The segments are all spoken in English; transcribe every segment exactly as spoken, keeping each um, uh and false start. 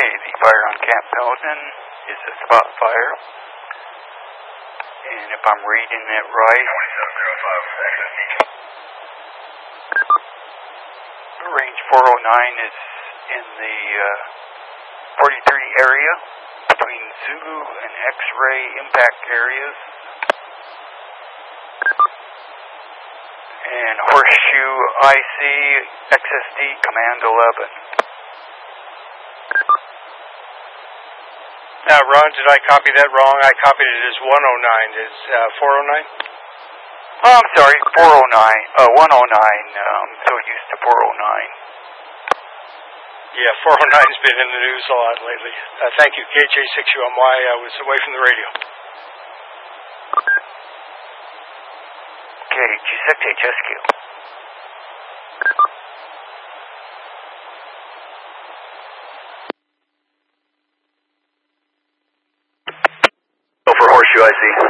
Okay, the fire on Camp Pendleton is a spot fire. And if I'm reading it right, range four oh nine is in the uh, forty-three area between Zulu and X-ray impact areas. And Horseshoe I C X S D Command eleven. Now, Ron, did I copy that wrong? I copied it as one oh nine. Is uh, four oh nine? Oh, I'm sorry, four oh nine, uh, one oh nine, um, so used to four oh nine. Yeah, four oh nine's been in the news a lot lately. Uh, thank you, K J six U M Y. I was away from the radio. K G six H S Q. Go for Horseshoe, I see.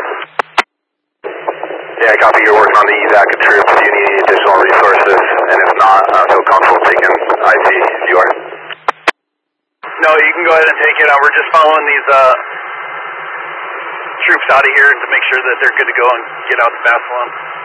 Yeah, copy. You're working on the evac of troops. Do you need additional resources? And if not, I feel comfortable taking I C if you are. No, you can go ahead and take it. Uh, we're just following these uh, troops out of here to make sure that they're good to go and get out to Babylon.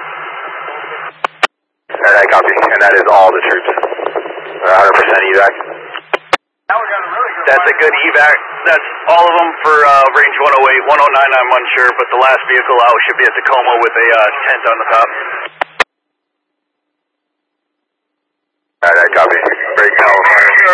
Alright, copy. And that is all the troops. one hundred percent evac. That's a good evac. That's all of them for uh, range one oh eight. one oh nine, I'm unsure, but the last vehicle out should be at Tacoma with a uh, tent on the top. Alright, copy. Break California.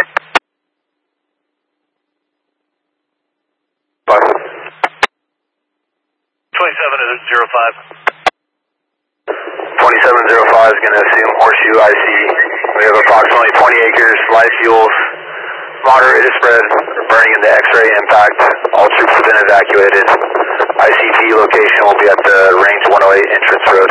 twenty-seven oh five. twenty-seven oh five is going to assume Horseshoe I C. We have approximately twenty acres, live fuels, moderate spread, burning into X-ray impact. All troops have been evacuated. I C T location will be at the range one oh eight entrance road.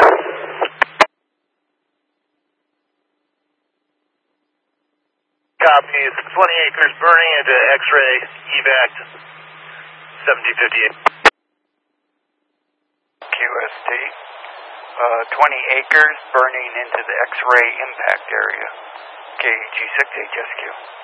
Copy. It's twenty acres burning into X-ray evac seventeen fifty-eight. Q S T. Uh, twenty acres burning into the X-ray impact area. K G six H S Q.